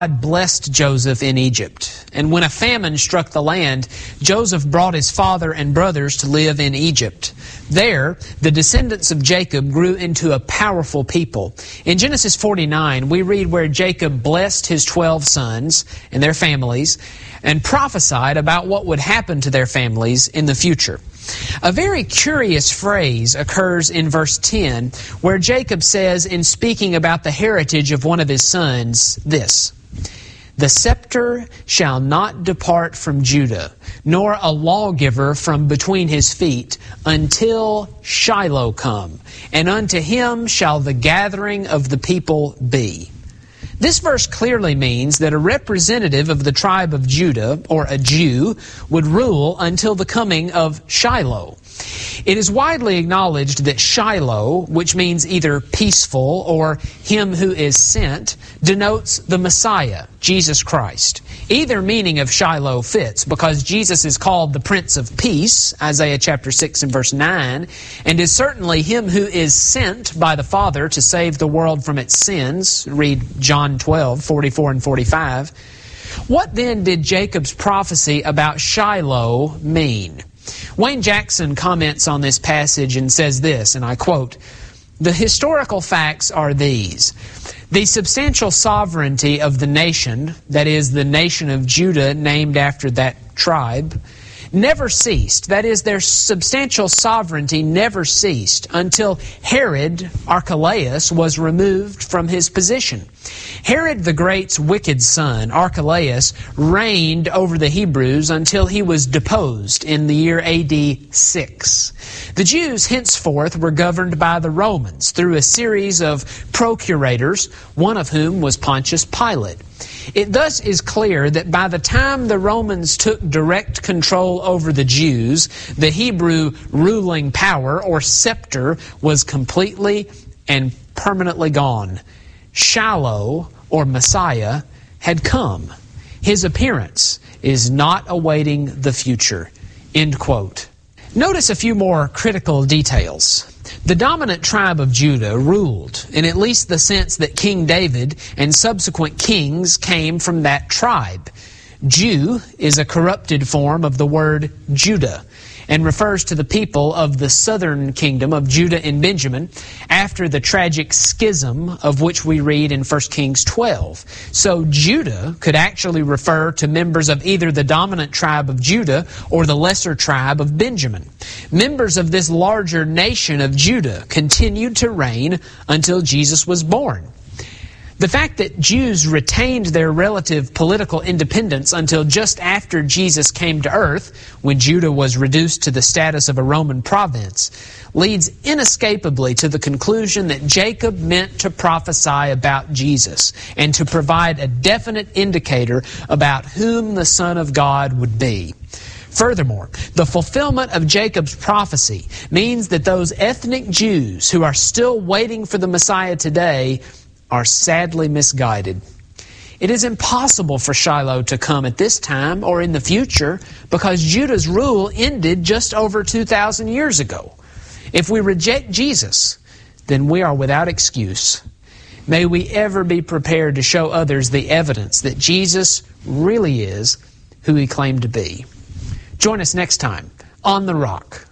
God blessed Joseph in Egypt. And when a famine struck the land, Joseph brought his father and brothers to live in Egypt. There, the descendants of Jacob grew into a powerful people. In Genesis 49, we read where Jacob blessed his 12 sons and their families and prophesied about what would happen to their families in the future. A very curious phrase occurs in verse 10, where Jacob says, in speaking about the heritage of one of his sons, this: "The scepter shall not depart from Judah, nor a lawgiver from between his feet, until Shiloh come, and unto him shall the gathering of the people be." This verse clearly means that a representative of the tribe of Judah, or a Jew, would rule until the coming of Shiloh. It is widely acknowledged that Shiloh, which means either peaceful or him who is sent, denotes the Messiah, Jesus Christ. Either meaning of Shiloh fits, because Jesus is called the Prince of Peace, Isaiah chapter 6 and verse 9, and is certainly him who is sent by the Father to save the world from its sins. Read John 12, 44 and 45. What then did Jacob's prophecy about Shiloh mean? Wayne Jackson comments on this passage and says this, and I quote, "The historical facts are these. The substantial sovereignty of the nation, that is, the nation of Judah named after that tribe, never ceased. That is, their substantial sovereignty never ceased until Herod Archelaus was removed from his position. Herod the Great's wicked son, Archelaus, reigned over the Hebrews until he was deposed in the year AD 6. The Jews henceforth were governed by the Romans through a series of procurators, one of whom was Pontius Pilate. It thus is clear that by the time the Romans took direct control over the Jews, the Hebrew ruling power, or scepter, was completely and permanently gone. Shiloh, or Messiah, had come. His appearance is not awaiting the future." End quote. Notice a few more critical details. The dominant tribe of Judah ruled, in at least the sense that King David and subsequent kings came from that tribe. Jew is a corrupted form of the word Judah, and refers to the people of the southern kingdom of Judah and Benjamin after the tragic schism of which we read in 1 Kings 12. So Judah could actually refer to members of either the dominant tribe of Judah or the lesser tribe of Benjamin. Members of this larger nation of Judah continued to reign until Jesus was born. The fact that Jews retained their relative political independence until just after Jesus came to earth, when Judah was reduced to the status of a Roman province, leads inescapably to the conclusion that Jacob meant to prophesy about Jesus and to provide a definite indicator about whom the Son of God would be. Furthermore, the fulfillment of Jacob's prophecy means that those ethnic Jews who are still waiting for the Messiah today are sadly misguided. It is impossible for Shiloh to come at this time or in the future because Judah's rule ended just over 2,000 years ago. If we reject Jesus, then we are without excuse. May we ever be prepared to show others the evidence that Jesus really is who He claimed to be. Join us next time on The Rock.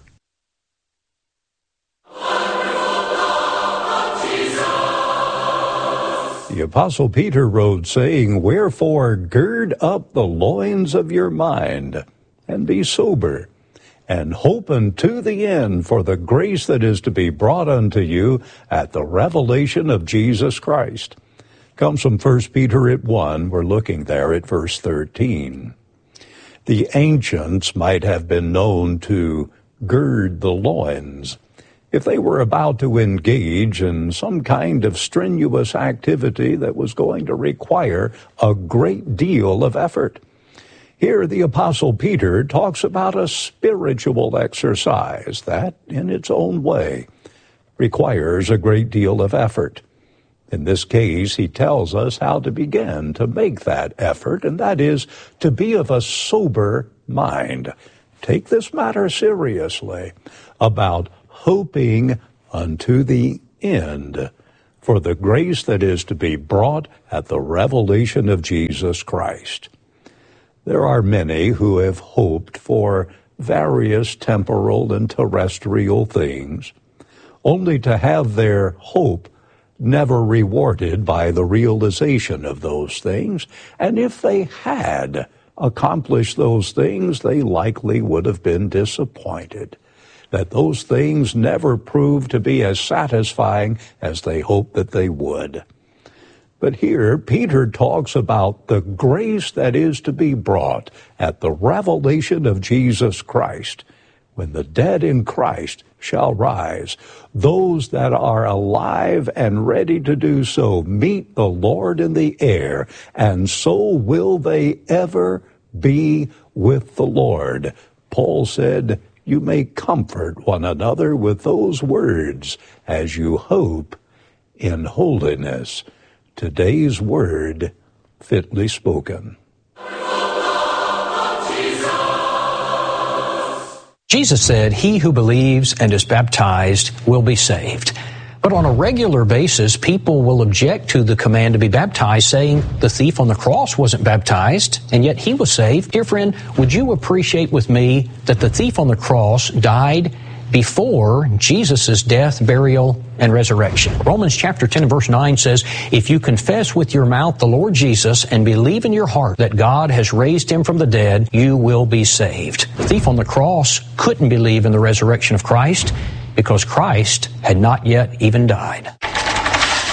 The Apostle Peter wrote, saying, "Wherefore gird up the loins of your mind, and be sober, and hope unto the end for the grace that is to be brought unto you at the revelation of Jesus Christ." Comes from 1 Peter 1. We're looking there at verse 13. The ancients might have been known to gird the loins if they were about to engage in some kind of strenuous activity that was going to require a great deal of effort. Here the Apostle Peter talks about a spiritual exercise that, in its own way, requires a great deal of effort. In this case, he tells us how to begin to make that effort, and that is to be of a sober mind. Take this matter seriously about hoping unto the end for the grace that is to be brought at the revelation of Jesus Christ. There are many who have hoped for various temporal and terrestrial things, only to have their hope never rewarded by the realization of those things, and if they had accomplished those things, they likely would have been disappointed that those things never proved to be as satisfying as they hoped that they would. But here, Peter talks about the grace that is to be brought at the revelation of Jesus Christ, when the dead in Christ shall rise. Those that are alive and ready to do so meet the Lord in the air, and so will they ever be with the Lord. Paul said, you may comfort one another with those words as you hope in holiness. Today's word, fitly spoken. Jesus said, he who believes and is baptized will be saved. But on a regular basis, people will object to the command to be baptized, saying the thief on the cross wasn't baptized, and yet he was saved. Dear friend, would you appreciate with me that the thief on the cross died before Jesus' death, burial, and resurrection? Romans chapter 10 and verse 9 says, if you confess with your mouth the Lord Jesus and believe in your heart that God has raised him from the dead, you will be saved. The thief on the cross couldn't believe in the resurrection of Christ because Christ had not yet even died.